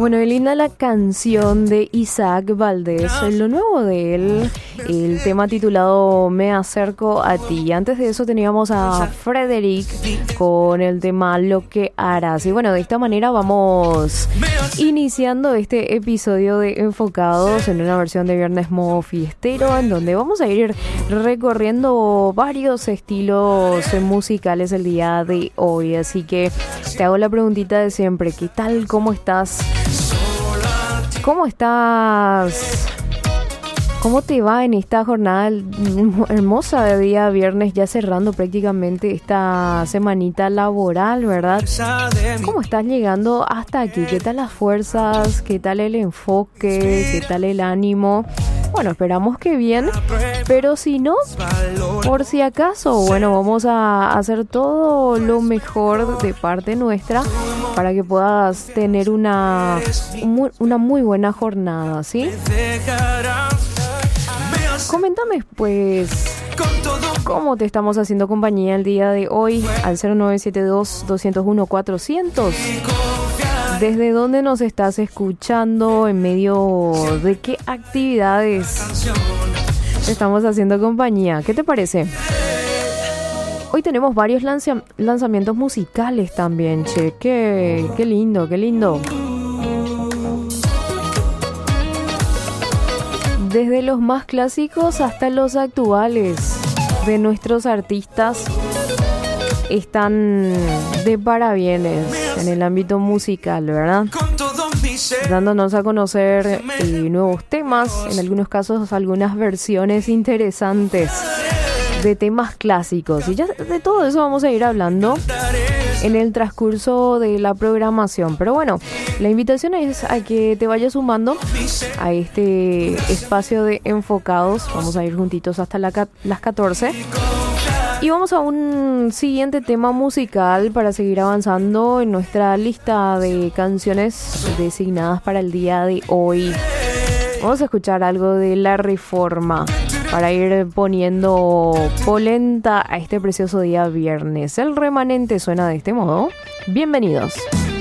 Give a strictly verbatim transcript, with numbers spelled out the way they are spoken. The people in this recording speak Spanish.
Bueno, y linda la canción de Isaac Valdés, lo nuevo de él, el tema titulado Me acerco a ti. Antes de eso teníamos a Frederick con el tema Lo que harás. Y bueno, de esta manera vamos iniciando este episodio de Enfocados en una versión de Viernes Modo Fiestero, en donde vamos a ir recorriendo varios estilos musicales el día de hoy. Así que te hago la preguntita de siempre, ¿qué tal? ¿Cómo estás? ¿Cómo estás? ¿Cómo te va en esta jornada hermosa de día viernes, ya cerrando prácticamente esta semanita laboral, ¿verdad? ¿Cómo estás llegando hasta aquí? ¿Qué tal las fuerzas? ¿Qué tal el enfoque? ¿Qué tal el ánimo? Bueno, esperamos que bien, pero si no, por si acaso, bueno, vamos a hacer todo lo mejor de parte nuestra para que puedas tener una, una muy buena jornada, ¿sí? Coméntame, pues, cómo te estamos haciendo compañía el día de hoy al cero nueve siete dos, dos cero uno, cuatrocientos. ¿Desde dónde nos estás escuchando? ¿En medio de qué actividades te estamos haciendo compañía? ¿Qué te parece? Hoy tenemos varios lanza- lanzamientos musicales también, che. Qué, qué lindo, qué lindo. Desde los más clásicos hasta los actuales de nuestros artistas están de parabienes en el ámbito musical, ¿verdad? Dándonos a conocer eh, nuevos temas, en algunos casos algunas versiones interesantes de temas clásicos. Y ya de todo eso vamos a ir hablando en el transcurso de la programación. Pero bueno, la invitación es a que te vayas sumando a este espacio de Enfocados. Vamos a ir juntitos hasta la, las catorce. Y vamos a un siguiente tema musical para seguir avanzando en nuestra lista de canciones designadas para el día de hoy. Vamos a escuchar algo de La Reforma para ir poniendo polenta a este precioso día viernes. El remanente suena de este modo. Bienvenidos.